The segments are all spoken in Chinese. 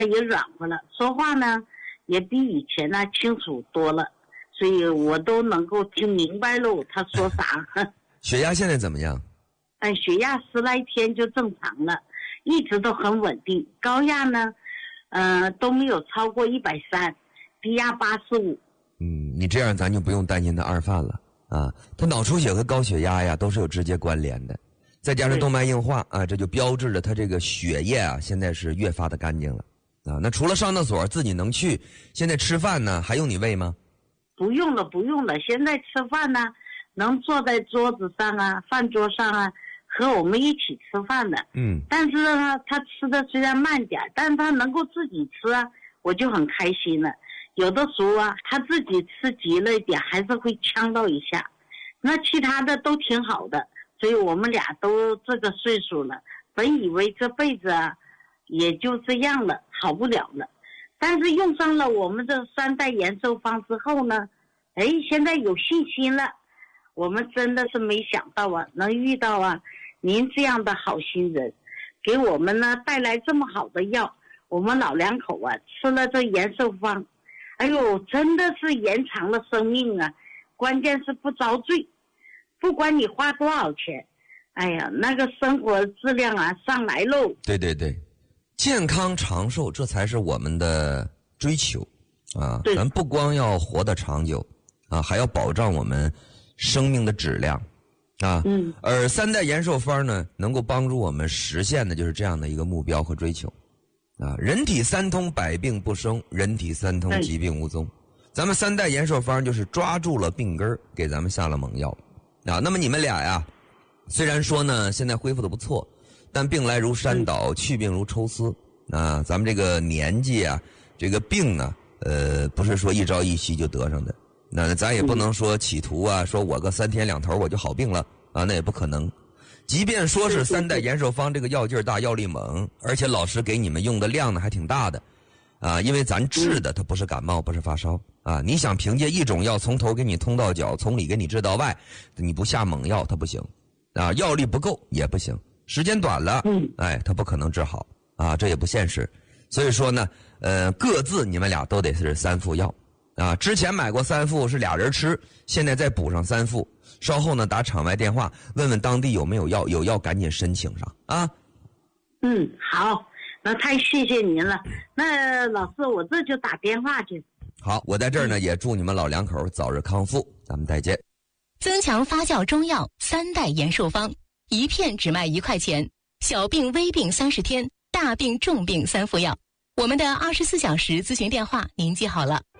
也软和了，说话呢也比以前呢清楚多了，所以我都能够听明白喽他说啥。 血压现在怎么样？ 血压10来天就正常了，一直都很稳定。高压呢，都没有超过130，低压85。 你这样咱就不用担心他二犯了啊。他脑出血和高血压呀都是有直接关联的，再加上动脉硬化啊，这就标志着他这个血液啊现在是越发的干净了啊。那除了上厕所自己能去，现在吃饭呢还用你喂吗？ 不用了，现在吃饭呢能坐在桌子上啊，饭桌上啊，和我们一起吃饭的。但是呢他吃的虽然慢点，但是他能够自己吃啊，我就很开心了。有的时候啊他自己吃急了一点还是会呛到一下，那其他的都挺好的。所以我们俩都这个岁数了，本以为这辈子啊也就这样了，好不了了。但是用上了我们这3代延寿方之后呢，现在有信心了。我们真的是没想到啊，能遇到啊您这样的好心人，给我们呢带来这么好的药。我们老两口啊吃了这延寿方，真的是延长了生命啊，关键是不遭罪。不管你花多少钱，那个生活质量啊上来喽。 对，健康长寿这才是我们的追求啊。咱不光要活得长久啊，还要保障我们生命的质量啊。而3代延寿方呢，能够帮助我们实现的就是这样的一个目标和追求啊。人体3通，百病不生；人体3通，疾病无踪。咱们3代延寿方就是抓住了病根，给咱们下了猛药啊。那么你们俩呀，虽然说呢现在恢复的不错，但病来如山倒，去病如抽丝啊。咱们这个年纪啊，这个病呢不是说一朝一夕就得上的。那咱也不能说企图啊，说我个3天2头我就好病了啊，那也不可能。即便说是3代延寿方这个药劲儿大，药力猛，而且老师给你们用的量呢还挺大的啊，因为咱治的它不是感冒，不是发烧啊。你想凭借一种药从头给你通到脚，从里给你治到外，你不下猛药它不行啊，药力不够也不行，时间短了它不可能治好啊，这也不现实。所以说呢各自你们俩都得是3副药啊。之前买过3副是俩人吃，现在再补上3副。稍后呢打场外电话问问当地有没有药，有药赶紧申请上啊。 好，那太谢谢您了。那老师我这就打电话去。 好，我在这儿呢也祝你们老两口早日康复，咱们再见。 增强发酵中药3代延寿方，一片只卖1块钱，小病微病30天，大病重病3副药。我们的24小时咨询电话您记好了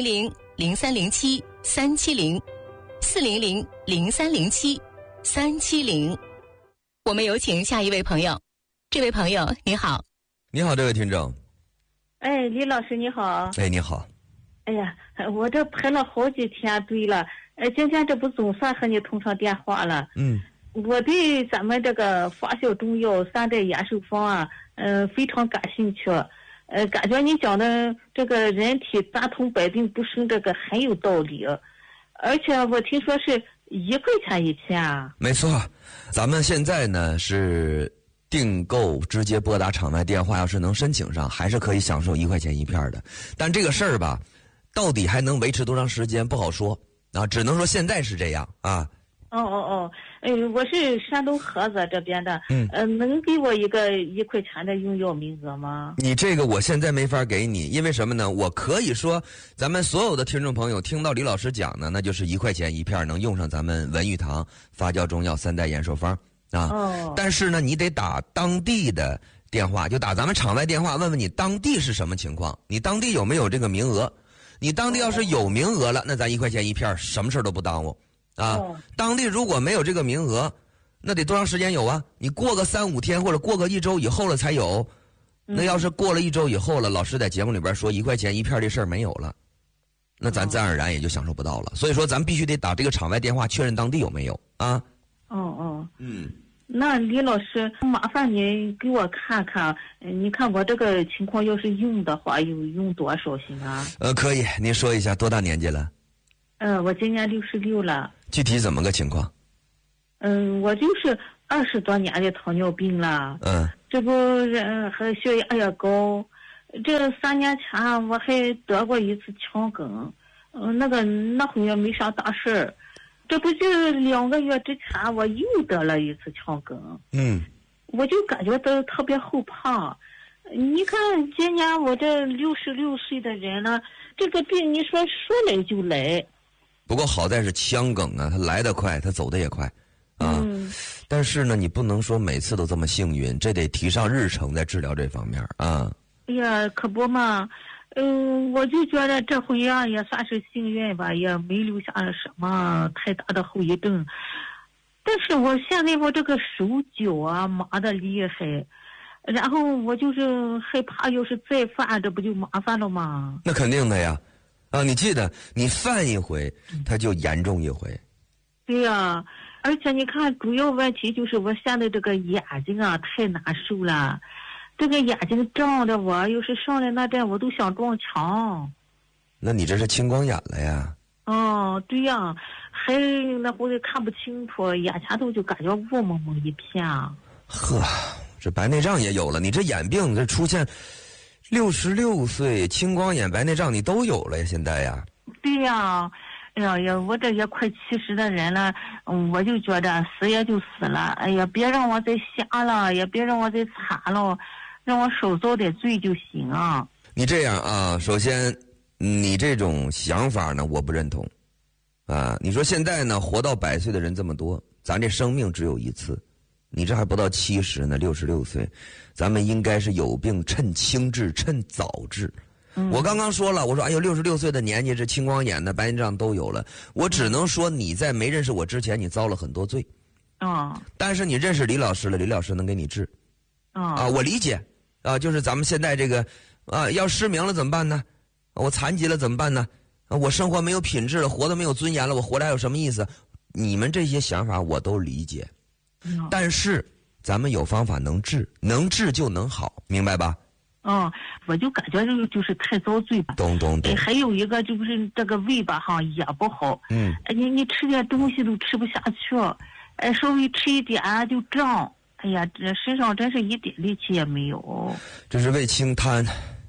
，400-0307-370，400-0307-370。我们有请下一位朋友。这位朋友你好。 你好，这位听众。 李老师你好。 你好。 我这排了好几天队了，今天这不总算和你通上电话了。我对咱们这个发酵中药3代延寿方啊非常感兴趣。感觉你讲的这个人体3通百病不生这个很有道理，而且我听说是1块钱一片啊。 没错，咱们现在呢是订购直接拨打场外电话，要是能申请上还是可以享受1块钱一片的。但这个事儿吧到底还能维持多长时间不好说啊，只能说现在是这样啊。 我是山东菏泽这边的，能给我一个1块钱的用药名额吗？ 你这个我现在没法给你，因为什么呢？我可以说，咱们所有的听众朋友听到李老师讲呢，那就是1块钱一片，能用上咱们文玉堂发酵中药3代延寿方啊。但是呢，你得打当地的电话，就打咱们场外电话，问问你当地是什么情况，你当地有没有这个名额？你当地要是有名额了，那咱1块钱一片，什么事都不耽误。当地如果没有这个名额，那得多长时间有啊？你过个3、5天或者过个1周以后了才有。那要是过了1周以后了，老师在节目里边说1块钱一片这事儿没有了，那咱自然而然也就享受不到了。所以说咱必须得打这个场外电话确认当地有没有啊。 那李老师麻烦你给我看看，你看我这个情况要是用的话有用多少行啊？ 可以，您说一下多大年纪了？ 我今年66了。 具体怎么个情况？ 我就是20多年的糖尿病了。这不和血压也高， 这3年前我还得过一次腔梗，那回也没啥大事儿。这不就2个月之前我又得了一次腔梗。我就感觉到特别后怕。你看今年我这66岁的人了，这个病你说来就来。 不过好在是腔梗啊，它来得快，它走得也快啊。但是呢，你不能说每次都这么幸运，这得提上日程，在治疗这方面啊。 哎呀，可不嘛。我就觉得这回啊也算是幸运吧，也没留下什么太大的后遗症。但是我现在我这个手脚啊麻得厉害，然后我就是害怕，要是再犯，这不就麻烦了吗？ 那肯定的呀。你记得，你犯一回，它就严重一回。 对呀，而且你看，主要问题就是我现在这个眼睛啊太难受了，这个眼睛胀的我，要是上来那阵我都想撞墙。 那你这是青光眼了呀？ 对呀，还那会儿看不清楚，眼前头就感觉雾蒙蒙一片。 呵，这白内障也有了，你这眼病这出现，66岁青光眼、白内障你都有了呀，现在呀？ 对呀，哎呀，我这也快70的人了，我就觉得死也就死了，哎呀，别让我再瞎了，也别让我再惨了，让我少遭点罪就行啊。 你这样啊，首先，你这种想法呢，我不认同。你说现在呢，活到100岁的人这么多，咱这生命只有一次，你这还不到70呢，66岁，咱们应该是有病趁轻治，趁早治。我刚刚说了，我说哎呦，66岁的年纪，这青光眼的、白内障都有了。我只能说你在没认识我之前，你遭了很多罪。但是你认识李老师了，李老师能给你治。我理解。就是咱们现在这个要失明了怎么办呢？我残疾了怎么办呢？我生活没有品质了，活得没有尊严了，我活着还有什么意思？你们这些想法我都理解。但是咱们有方法能治，能治就能好，明白吧？ 我就感觉就是太遭罪吧。 懂。 还有一个就是这个胃吧也不好。你吃点东西都吃不下去，稍微吃一点就胀。哎呀，这身上真是一点力气也没有。 这是胃轻瘫。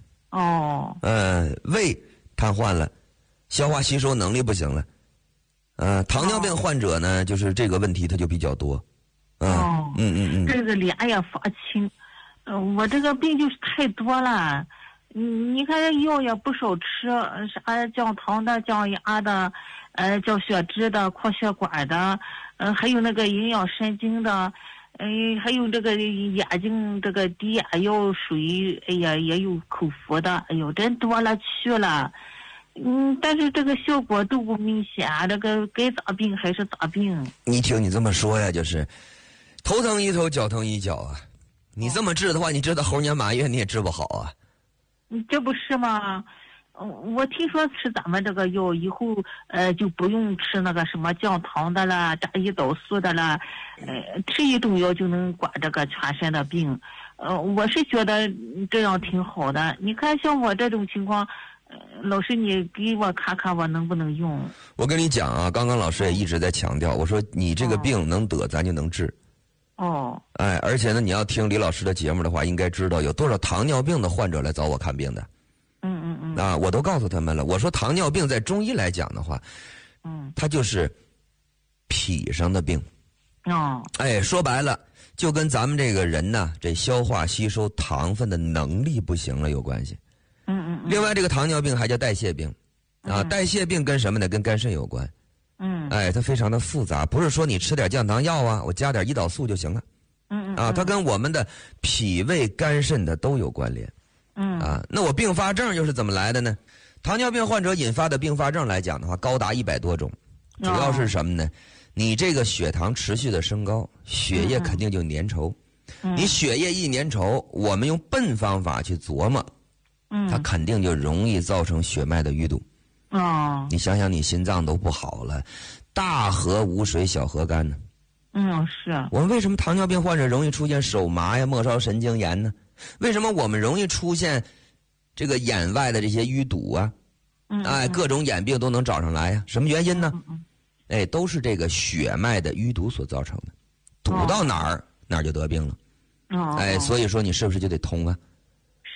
胃瘫痪了，消化吸收能力不行了。糖尿病患者呢，就是这个问题它就比较多。这个脸也发青。我这个病就是太多了。你看这药也不少吃，啥降糖的、降压的，降血脂的、扩血管的，还有那个营养神经的，还有这个眼睛这个滴眼药水，哎呀也有口服的，哎呦真多了去了。但是这个效果都不明显，这个该咋病还是咋病。 你听你这么说呀，就是头疼一头，脚疼一脚啊。你这么治的话，你治到猴年马月你也治不好啊。 这不是吗？我听说吃咱们这个药以后，就不用吃那个什么降糖的啦、炸胰岛素的啦，吃一种药就能管这个全身的病。我是觉得这样挺好的。你看像我这种情况，老师你给我看看我能不能用。 我跟你讲啊，刚刚老师也一直在强调，我说你这个病能得咱就能治。而且呢，你要听李老师的节目的话，应该知道有多少糖尿病的患者来找我看病的。我都告诉他们了。我说糖尿病在中医来讲的话，它就是脾上的病。说白了，就跟咱们这个人呢，这消化吸收糖分的能力不行了有关系。另外，这个糖尿病还叫代谢病。代谢病跟什么呢？跟肝肾有关。它非常的复杂，不是说你吃点降糖药啊，我加点胰岛素就行了。它跟我们的脾胃肝肾的都有关联。那我并发症又是怎么来的呢？糖尿病患者引发的并发症来讲的话，高达100多种，主要是什么呢？你这个血糖持续的升高，血液肯定就粘稠。你血液一粘稠，我们用笨方法去琢磨，它肯定就容易造成血脉的淤堵。你想想，你心脏都不好了，大河无水小河干呢。 是。 我们为什么糖尿病患者容易出现手麻呀、末梢神经炎呢？为什么我们容易出现这个眼外的这些淤堵啊？各种眼病都能找上来呀？什么原因呢？都是这个血脉的淤堵所造成的，堵到哪儿就得病了。所以说你是不是就得通啊？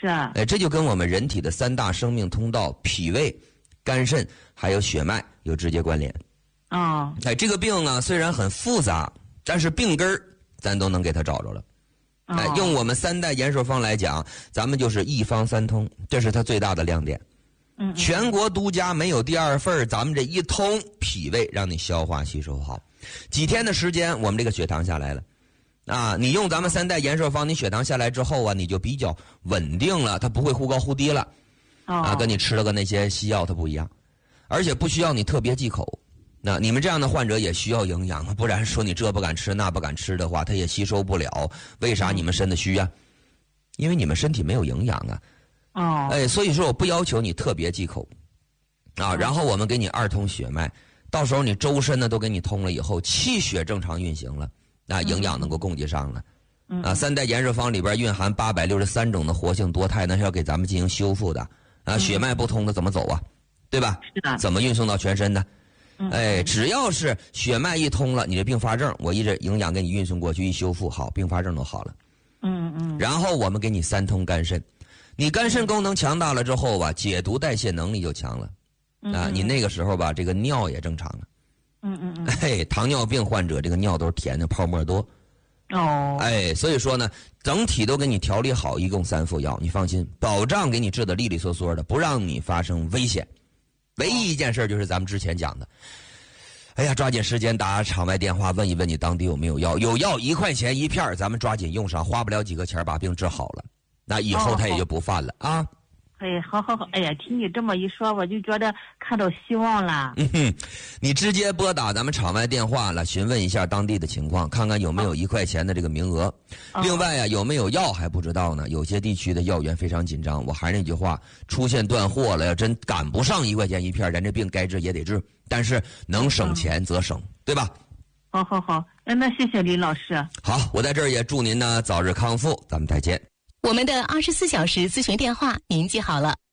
是啊。 这就跟我们人体的3大生命通道脾胃、肝肾还有血脉有直接关联。这个病呢虽然很复杂，但是病根儿咱都能给它找着了。用我们3代延寿方来讲，咱们就是一方3通，这是它最大的亮点。全国独家，没有第二份，咱们这一通脾胃让你消化吸收好，几天的时间我们这个血糖下来了。你用咱们3代延寿方，你血糖下来之后你就比较稳定了，它不会忽高忽低了。跟你吃了个那些西药它不一样，而且不需要你特别忌口。那你们这样的患者也需要营养，不然说你这不敢吃那不敢吃的话，它也吸收不了。为啥你们身子虚啊？因为你们身体没有营养啊。所以说我不要求你特别忌口然后我们给你2通血脉，到时候你周身呢都给你通了以后，气血正常运行了，营养能够供给上了。3代延寿方里边蕴含863种的活性多肽，那是要给咱们进行修复的。血脉不通的怎么走啊？对吧？ 是的。 怎么运送到全身的？只要是血脉一通了，你这并发症我一直营养给你运送过去，一修复好，并发症都好了。然后我们给你3通肝肾，你肝肾功能强大了之后吧，解毒代谢能力就强了。你那个时候吧，这个尿也正常了。糖尿病患者这个尿都是甜的，泡沫多。所以说呢，整体都给你调理好，一共3副药，你放心，保障给你治得利利索索的，不让你发生危险。唯一一件事就是咱们之前讲的，抓紧时间打场外电话问一问你当地有没有药，有药1块钱1片，咱们抓紧用上，花不了几个钱把病治好了，那以后他也就不犯了啊。 好，听你这么一说，我就觉得看到希望了。 你直接拨打咱们场外电话了，询问一下当地的情况，看看有没有1块钱的这个名额。另外有没有药还不知道呢，有些地区的药源非常紧张。我还是那句话，出现断货了，要真赶不上1块钱1片，人这病该治也得治，但是能省钱则省，对吧？ 好，那谢谢李老师。 好，我在这儿也祝您呢早日康复，咱们再见。 我们的24小时咨询电话您记好了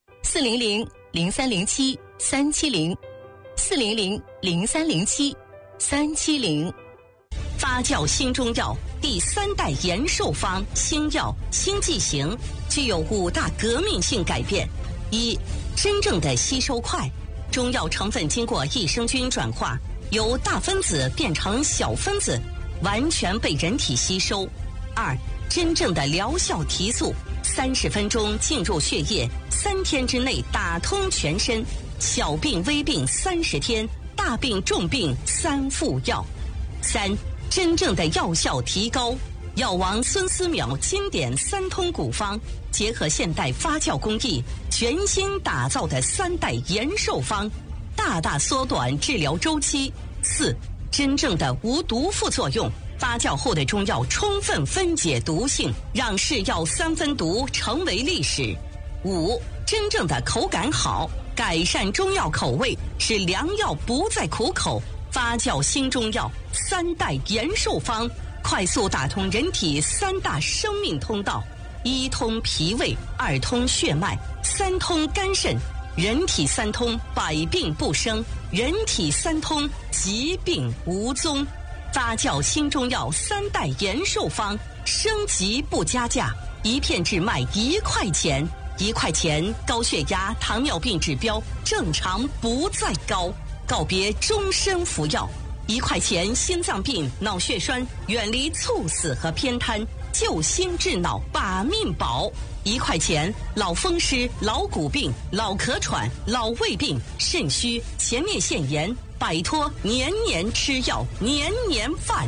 ，400-0307-370，400-0307-370。 发酵新中药第3代延寿方新药新剂型具有5大革命性改变。1. 真正的吸收快，中药成分经过益生菌转化，由大分子变成小分子，完全被人体吸收。2. 真正的疗效提速，30分钟进入血液，3天之内打通全身，小病微病30天，大病重病3副药。3. 真正的药效提高，药王孙思邈经典3通古方，结合现代发酵工艺，全新打造的3代延寿方，大大缩短治疗周期。4. 真正的无毒副作用，发酵后的中药充分分解毒性，让是药3分毒成为历史。5. 真正的口感好，改善中药口味，使良药不再苦口。发酵新中药3代延寿方，快速打通人体3大生命通道：1通脾胃，2通血脉，3通肝肾。人体3通，百病不生；人体3通，疾病无踪。发酵新中药3代延寿方，升级不加价，1片只卖1块钱，1块钱高血压、糖尿病指标正常不再高，告别终身服药。1块钱心脏病、脑血栓远离猝死和偏瘫，救心治脑把命保。1块钱老风湿、老骨病、老咳喘、老胃病、肾虚、前列腺炎，摆脱年年吃药年年犯。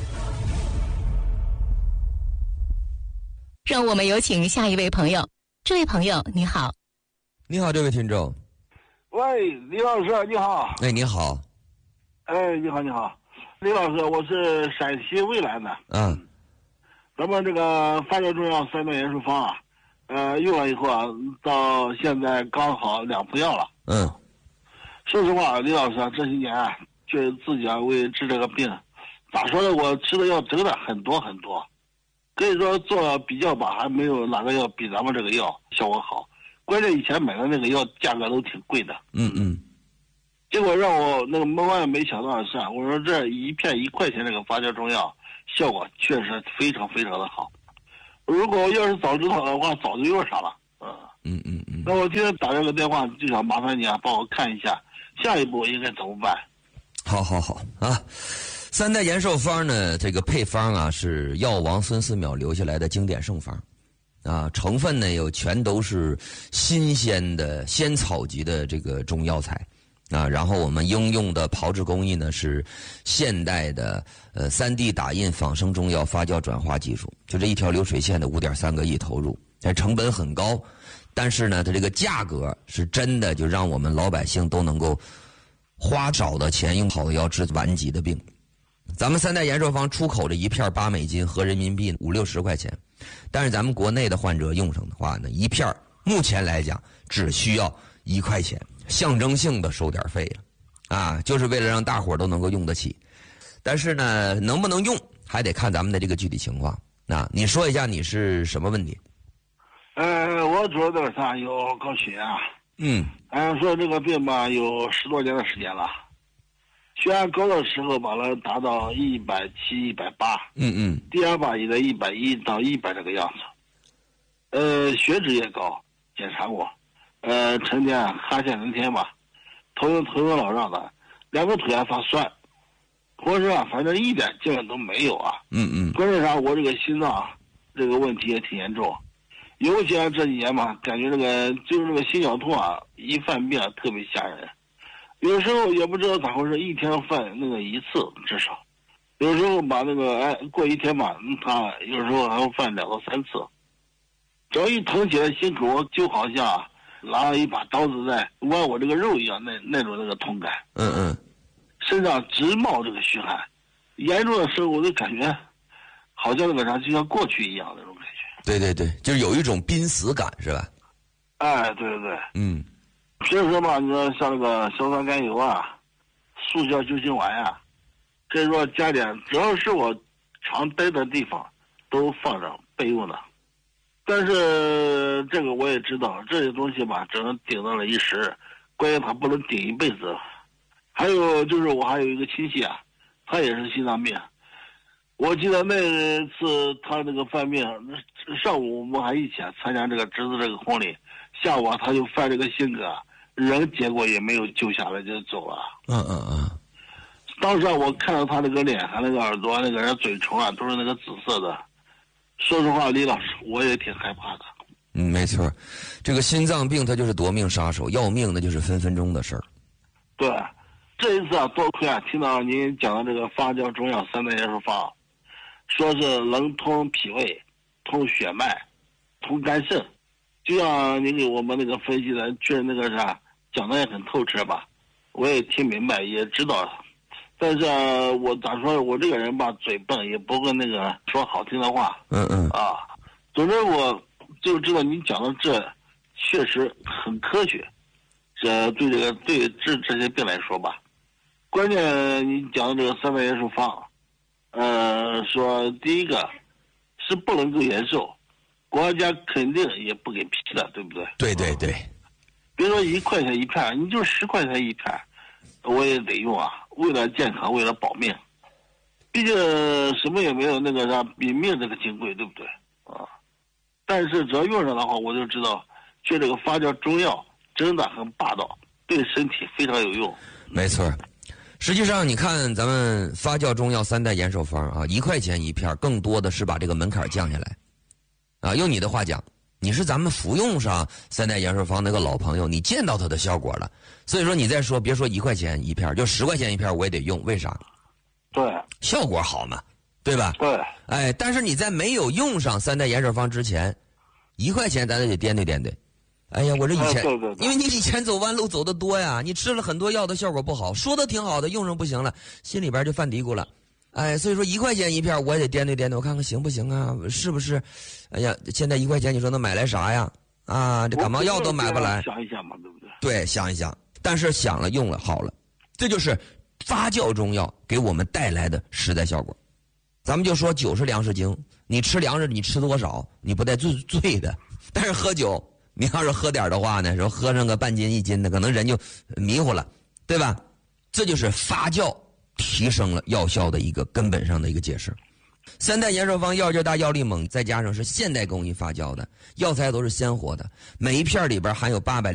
让我们有请下一位朋友。这位朋友你好。 你好，这位听众。 喂，李老师你好。 你好。 你好，李老师，我是陕西渭南的。咱们这个发酵中药3代延寿方用了以后到现在刚好2副药了。说实话，李老师这些年觉得自己为治这个病，咋说呢？我吃的药真的很多很多，可以说做了比较吧，还没有哪个药比咱们这个药效果好。关键以前买的那个药价格都挺贵的。结果让我万万没想到的是，我说这1片1块钱这个发酵中药效果确实非常非常的好。如果要是早知道的话，早就用上了。 那我今天打这个电话，就想麻烦你啊，帮我看一下下一步应该怎么办。 好啊。三代延寿方呢，这个配方啊是药王孙思邈留下来的经典圣方，啊，成分呢全都是新鲜的仙草级的这个中药材，啊，然后我们应用的炮制工艺呢是现代的3D 打印仿生中药发酵转化技术，就这一条流水线的5.3个亿投入，但成本很高，但是呢它这个价格是真的就让我们老百姓都能够花少的钱用好的药治顽疾的病。咱们三代延寿方出口的一片8美金，合人民币50-60块钱，但是咱们国内的患者用上的话呢，一片目前来讲只需要1块钱，象征性的收点费了，啊，就是为了让大伙都能够用得起。但是呢，能不能用还得看咱们的这个具体情况。那你说一下你是什么问题？ 我主要在啥有高血压。说这个病吧，有10多年的时间了。血压高的时候把它达到170、180，第二把也在110到100这个样子。血脂也高，检查过，成天哈欠连天吧，头晕脑胀的，2个腿还发酸，或者反正一点劲都没有啊。关键啥，我这个心脏这个问题也挺严重，尤其这几年嘛，感觉这个心绞痛啊，一犯病特别吓人。有时候也不知道咋回事，一天犯那个1次至少，有时候把那个过一天吧，他有时候还会犯2到3次。只要一疼起来，心口就好像拿了一把刀子在剜我这个肉一样，那种痛感。身上直冒这个虚汗，严重的时候我就感觉好像就像过去一样那种感觉。 对，就是有一种濒死感，是吧？ 对。平时嘛，你说像那个硝酸甘油啊、速效救心丸啊，可以说加点，只要是我常待的地方都放着备用的。但是这个我也知道，这些东西吧，只能顶到了一时，关键它不能顶一辈子。还有就是我还有一个亲戚啊，他也是心脏病。我记得那次他那个犯病，上午我们还一起参加这个侄子这个婚礼，下午他就犯这个性格，人结果也没有救下来就走了。当时我看到他那个脸和那个耳朵、那个人嘴唇啊，都是那个紫色的。说实话，李老师，我也挺害怕的。 没错，这个心脏病它就是夺命杀手，要命那就是分分钟的事儿。 对，这一次啊，多亏啊，听到您讲的这个发酵中药三代延寿方，说是能通脾胃、通血脉、通肝肾，就像您给我们那个分析的，确实那个啥讲的也很透彻吧，我也听明白，也知道了。但是我咋说，我这个人吧，嘴笨，也不会那个说好听的话。总之我就知道您讲的这确实很科学，这对治这些病来说吧，关键你讲的这个三代延寿方，说第一个是不能够延寿，国家肯定也不给批的，对不对？ 对。 别说1块钱一片，你就10块钱一片，我也得用啊，为了健康，为了保命，毕竟什么也没有那个啥比命这个金贵，对不对啊？但是只要用上的话，我就知道，这个发酵中药真的很霸道，对身体非常有用。 没错，实际上你看咱们发酵中药三代延寿方啊，1块钱一片，更多的是把这个门槛降下来。啊，用你的话讲，你是咱们服用上三代延寿方那个老朋友，你见到它的效果了，所以说你再说别说1块钱一片，就10块钱一片我也得用，为啥？ 对， 效果好嘛，对吧？ 对。 但是你在没有用上三代延寿方之前，1块钱咱得掂对。哎呀，我这以前， 对， 因为你以前走弯路走得多呀，你吃了很多药的效果不好，说的挺好的，用上不行了，心里边就犯嘀咕了。所以说1块钱一片，我也得掂对，我看看行不行啊？是不是？哎呀，现在1块钱，你说能买来啥呀？啊，这感冒药都买不来。 想一想嘛，对不对？ 对，想一想。但是想了，用了，好了，这就是发酵中药给我们带来的实在效果。咱们就说酒是粮食精，你吃粮食你吃多少，你不带醉的。但是喝酒，你要是喝点的话呢，说喝上个半斤1斤的，可能人就迷糊了，对吧？这就是发酵提升了药效的一个根本上的一个解释。 三代延寿方药劲大，药力猛，再加上是现代工艺发酵的药材，都是鲜活的，每一片里边含有800